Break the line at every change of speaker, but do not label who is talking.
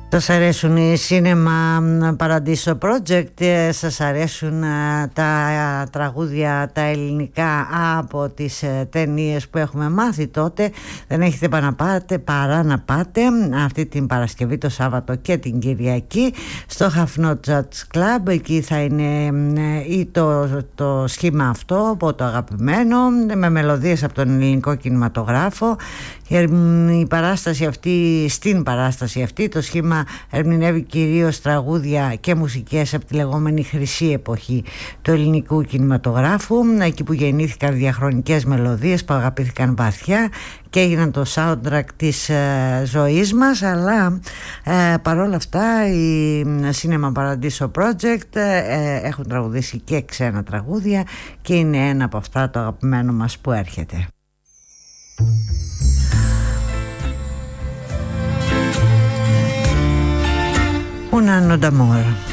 Σας αρέσουν οι Cinema Paradiso Project, σας αρέσουν τα τραγούδια τα ελληνικά από τις ταινίες που έχουμε μάθει τότε, δεν έχετε παρά να πάτε αυτή την Παρασκευή, το Σάββατο και την Κυριακή στο Half Note Jazz Club. Εκεί θα είναι ή το σχήμα αυτό από το αγαπημένο, με μελωδίες από τον ελληνικό κινηματογράφο. Η παράσταση αυτή, στην παράσταση αυτή το σχήμα ερμηνεύει κυρίως τραγούδια και μουσικές από τη λεγόμενη χρυσή εποχή του ελληνικού κινηματογράφου, εκεί που γεννήθηκαν διαχρονικές μελωδίες που αγαπήθηκαν βαθιά και έγιναν το soundtrack της ζωής μας. Αλλά παρόλα αυτά οι Cinema Paradiso Project έχουν τραγουδήσει και ξένα τραγούδια και είναι ένα από αυτά το αγαπημένο μας που έρχεται. Un anno d'amore.